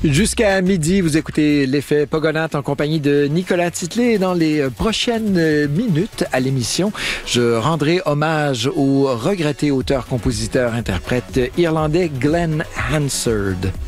Jusqu'à midi, vous écoutez l'effet Pogonat en compagnie de Nicolas Titley. Dans les prochaines minutes à l'émission, je rendrai hommage au regretté auteur, compositeur, interprète irlandais Glenn Hansard.